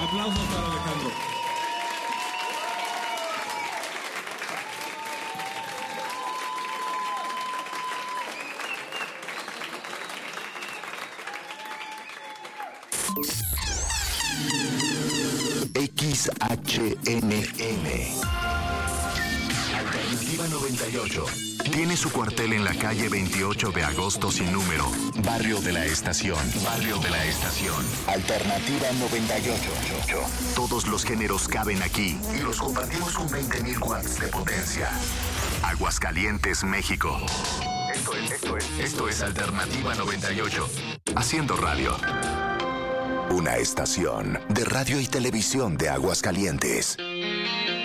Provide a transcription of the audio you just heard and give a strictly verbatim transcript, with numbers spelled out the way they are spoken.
Aplausos para Alejandro. X H N M Alternativa noventa y ocho. Tiene su cuartel en la calle veintiocho de agosto sin número. Barrio de la Estación. Barrio de la Estación. Alternativa noventa y ocho. Todos los géneros caben aquí y los compartimos con veinte mil watts de potencia. Aguascalientes, México. Esto es, esto es, esto es Alternativa noventa y ocho. Haciendo radio. Una estación de radio y televisión de Aguascalientes.